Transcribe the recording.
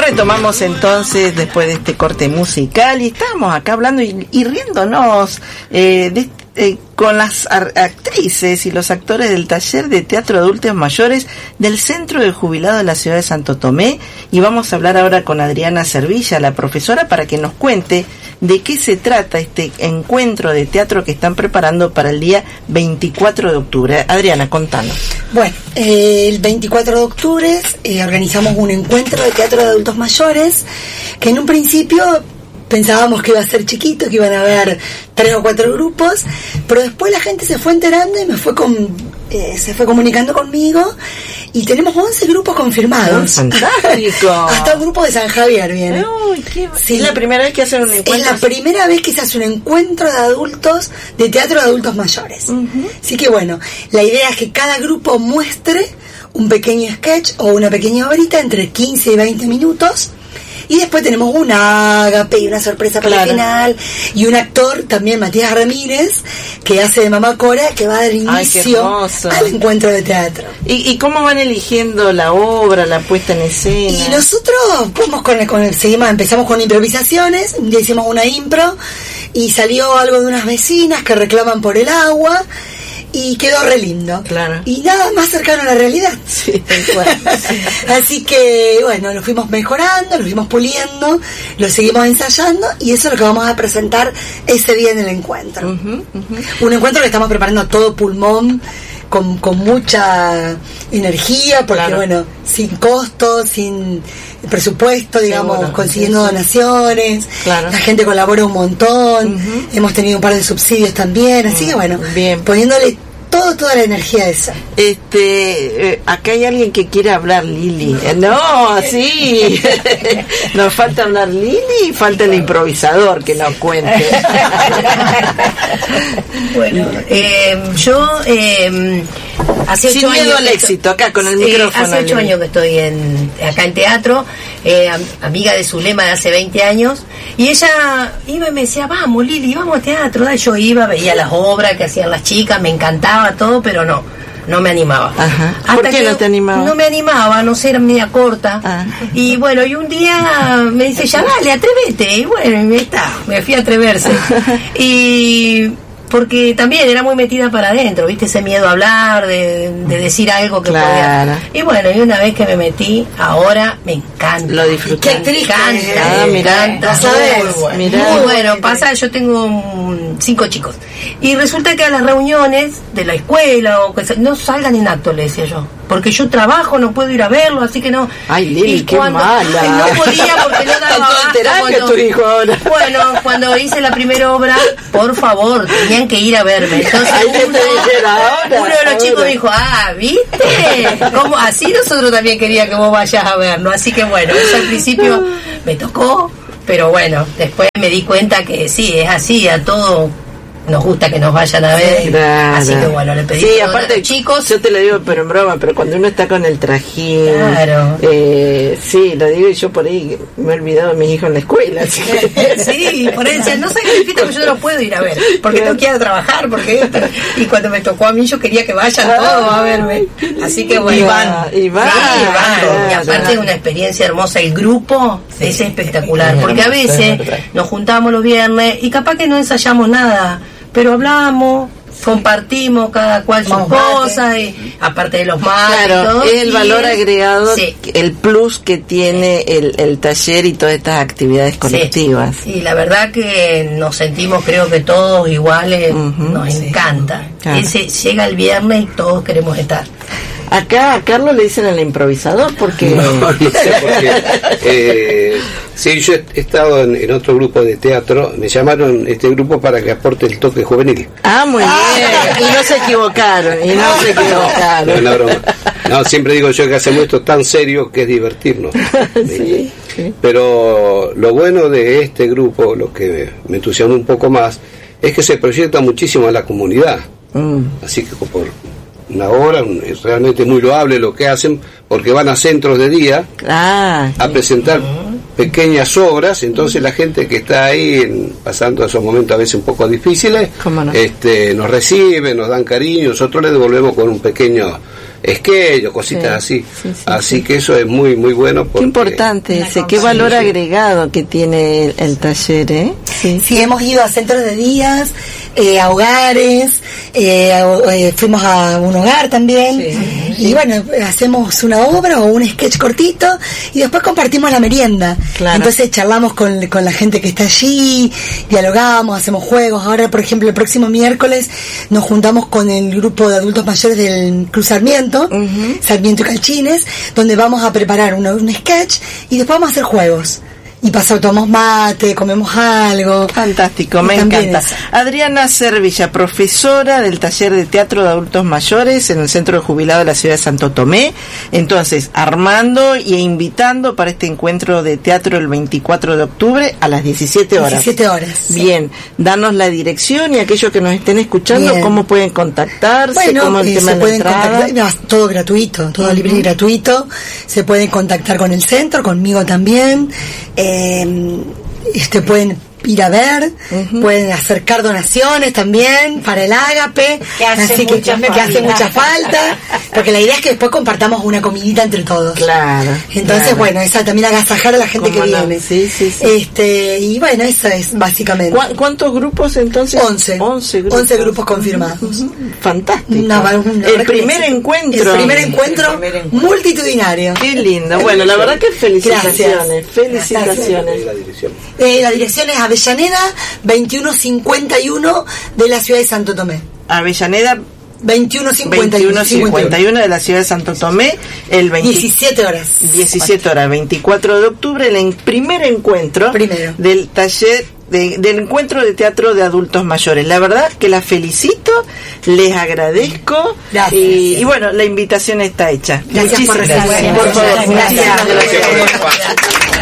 Retomamos entonces después de este corte musical y estamos acá hablando y riéndonos con las actrices y los actores del taller de teatro de adultos mayores del Centro de Jubilados de la ciudad de Santo Tomé, y vamos a hablar ahora con Adriana Servilla, la profesora, para que nos cuente de qué se trata este encuentro de teatro que están preparando para el día 24 de octubre. Adriana, contanos. Bueno, el 24 de octubre organizamos un encuentro de teatro de adultos mayores que en un principio pensábamos que iba a ser chiquito, que iban a haber 3 o 4 grupos, pero después la gente se fue enterando y se fue comunicando conmigo, y tenemos 11 grupos confirmados. ¡Fantástico! Hasta un grupo de San Javier viene. Uy, sí. ¿Es la primera vez que hacen un encuentro? Es la primera vez que se hace un encuentro de adultos, de teatro de adultos mayores. Así que bueno, la idea es que cada grupo muestre un pequeño sketch o una pequeña obrita entre 15 y 20 minutos. Y después tenemos un ágape y una sorpresa para el final. Y un actor también, Matías Ramírez, que hace de Mamá Cora, que va a dar inicio al encuentro de teatro. ¿Y cómo van eligiendo la obra, la puesta en escena? Y nosotros empezamos con improvisaciones. Un día hicimos una impro y salió algo de unas vecinas que reclaman por el agua. Y quedó re lindo. Claro. Y nada más cercano a la realidad. Sí, tal cual. Así que, bueno, lo fuimos mejorando, lo fuimos puliendo, lo seguimos ensayando, y eso es lo que vamos a presentar ese día en el encuentro. Un encuentro que estamos preparando a todo pulmón, con mucha energía, porque, bueno, sin costo, sin presupuesto, digamos, seguro, consiguiendo donaciones. Claro. La gente colabora un montón. Hemos tenido un par de subsidios también, así que bueno, bien, poniéndole toda la energía de eso. Acá hay alguien que quiere hablar, Lili. No, sí. Nos falta hablar Lili y falta el improvisador que nos cuente. Bueno, yo hace 8 años al éxito, acá con el micrófono. Hace 8 años que estoy acá en teatro, amiga de Zulema de hace 20 años, y ella iba y me decía, vamos Lili, vamos a teatro. Yo iba, veía las obras que hacían las chicas, me encantaba todo, pero no me animaba. ¿Por qué no te animaba? No me animaba, no sé, era media corta. Y bueno, y un día me dice, ya dale, atrévete. Y bueno, me fui a atreverse. Y porque también era muy metida para adentro, ¿viste? Ese miedo a hablar, de decir algo que podía. Y bueno, y una vez que me metí, ahora me encanta. Lo disfruté. Qué actriz, me encanta. Muy bueno. Pasa, yo tengo 5 chicos. Y resulta que a las reuniones de la escuela, no salgan en acto, le decía yo. Porque yo trabajo, no puedo ir a verlo, así que no. Ay, Lili, qué mala. No podía porque no daba terapia tu hijo ahora. Bueno, cuando hice la primera obra, por favor, tenían que ir a verme. Entonces uno de los chicos me dijo, ¿viste? ¿Cómo? Así nosotros también queríamos que vos vayas a vernos. Así que bueno, eso al principio me tocó, pero bueno, después me di cuenta que sí, es así, a todo nos gusta que nos vayan a ver. Claro. Así que bueno, le pedí aparte a los chicos. Yo te lo digo pero en broma, pero cuando uno está con el trajín, sí, lo digo, y yo por ahí me he olvidado de mis hijos en la escuela, así que... Sí, por ahí decían, no sacrifica, porque yo no puedo ir a ver, porque no quiero trabajar, y cuando me tocó a mí yo quería que vayan todos a verme, así que bueno, y aparte es una experiencia hermosa, el grupo es espectacular, porque a veces nos juntamos los viernes y capaz que no ensayamos nada, pero hablamos, compartimos cada cual sus cosas, y aparte de los mates, claro, es el valor agregado, el plus que tiene el taller y todas estas actividades colectivas. Y la verdad que nos sentimos, creo que todos iguales, nos encanta. Claro. Llega el viernes y todos queremos estar. Acá a Carlos le dicen al improvisador porque... No sé por qué. Sí, yo he estado en otro grupo de teatro, me llamaron este grupo para que aporte el toque juvenil. Muy bien, y no se equivocaron, No, broma. No, siempre digo yo que hacemos esto tan serio que es divertirnos. Sí. Pero lo bueno de este grupo, lo que me entusiasma un poco más, es que se proyecta muchísimo a la comunidad. Así que por una hora es realmente muy loable lo que hacen, porque van a centros de día a presentar pequeñas obras. Entonces la gente que está ahí pasando esos momentos a veces un poco difíciles, nos recibe, nos dan cariño, nosotros le devolvemos con un pequeño esquello, cositas así. Así que eso es muy muy bueno. Porque qué importante ese, qué valor agregado que tiene el taller, ¿eh? Sí, hemos ido a centros de días, a hogares, fuimos a un hogar también, y bueno, hacemos una obra o un sketch cortito y después compartimos la merienda. Claro. Entonces charlamos con la gente que está allí, dialogamos, hacemos juegos. Ahora, por ejemplo, el próximo miércoles nos juntamos con el grupo de adultos mayores del Cruz Sarmiento, Sarmiento y Calchines, donde vamos a preparar un sketch y después vamos a hacer juegos. Y tomamos mate, comemos algo. Fantástico, me encanta. Adriana Servilla, profesora del taller de teatro de adultos mayores en el Centro de Jubilados de la ciudad de Santo Tomé. Entonces, armando e invitando para este encuentro de teatro el 24 de octubre a las 17 horas. 17 horas. Bien, danos la dirección y aquellos que nos estén escuchando, bien, cómo pueden contactarse, bueno, cómo el tema se pueden contactar, todo gratuito, todo libre y gratuito. Se pueden contactar con el centro, conmigo también. Pueden ir a ver, pueden acercar donaciones también para el Ágape, que hace mucha falta, porque la idea es que después compartamos una comidita entre todos. Claro. Entonces, claro, bueno, esa también agasajar a la gente que viene. Sí. Y bueno, eso es básicamente. ¿Cuántos grupos entonces? 11 grupos confirmados. Fantástico. El primer encuentro multitudinario. Qué lindo. Bueno, la verdad que felicitaciones. Felicitaciones. La dirección es Avellaneda 2151 de la ciudad de Santo Tomé. Avellaneda 2151 de la ciudad de Santo Tomé, 17 horas, 24 de octubre, el primer encuentro del taller del encuentro de teatro de adultos mayores. La verdad que la felicito, les agradezco. Gracias. Y bueno, la invitación está hecha. Gracias por recibirme. Por favor, gracias.